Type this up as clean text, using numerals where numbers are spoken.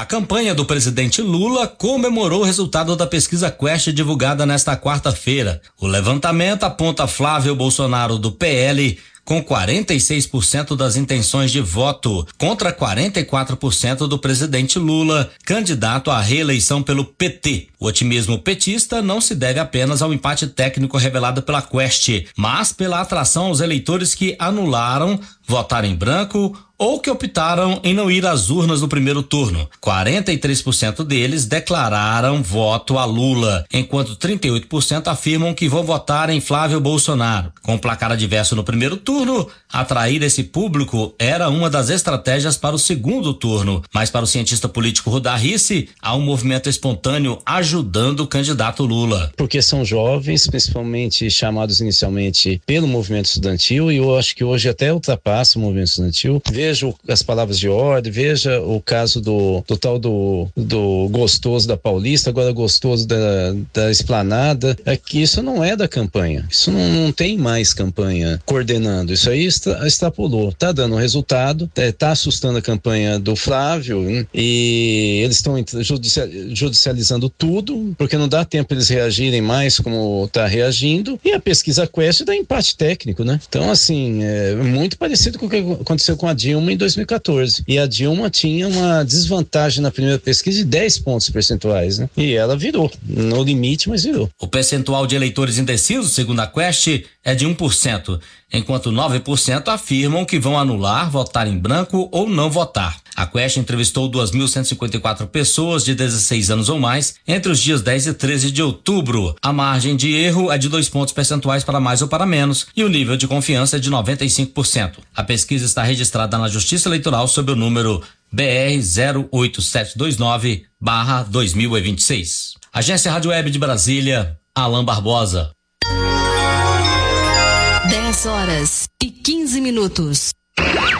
campanha do presidente Lula comemorou o resultado da pesquisa Quest divulgada nesta quarta-feira. O levantamento aponta Flávio Bolsonaro do PL com 46% das intenções de voto, contra 44% do presidente Lula, candidato à reeleição pelo PT. O otimismo petista não se deve apenas ao empate técnico revelado pela Quest, mas pela atração aos eleitores que anularam, votaram em branco ou que optaram em não ir às urnas no primeiro turno. 43% deles declararam voto a Lula, enquanto 38% afirmam que vão votar em Flávio Bolsonaro. Com o placar adverso no primeiro turno, atrair esse público era uma das estratégias para o segundo turno, mas para o cientista político Rudá Risse, há um movimento espontâneo ajudando o candidato Lula. Porque são jovens, principalmente chamados inicialmente pelo movimento estudantil, e eu acho que hoje até ultrapassa o movimento estudantil. Veja as palavras de ordem, veja o caso do tal do gostoso da Paulista, agora gostoso da Esplanada. Aqui isso não é da campanha, isso não tem mais campanha coordenando, isso aí extrapolou, tá dando resultado, tá assustando a campanha do Flávio, hein? E eles estão judicializando tudo, porque não dá tempo eles reagirem mais como tá reagindo, e a pesquisa Quest dá empate técnico, né? Então assim, é muito parecido com o que aconteceu com a Dilma em 2014, e a Dilma tinha uma desvantagem na primeira pesquisa de 10 pontos percentuais, né? E ela virou, no limite, mas virou. O percentual de eleitores indecisos, segundo a Quest, é de 1%, enquanto 9% afirmam que vão anular, votar em branco ou não votar. A Quest entrevistou 2.154 pessoas de 16 anos ou mais entre os dias 10 e 13 de outubro. A margem de erro é de 2 pontos percentuais para mais ou para menos e o nível de confiança é de 95%. A pesquisa está registrada na Justiça Eleitoral sob o número BR 08729/2026. Agência Rádio Web de Brasília, Alain Barbosa. 10 horas e 15 minutos.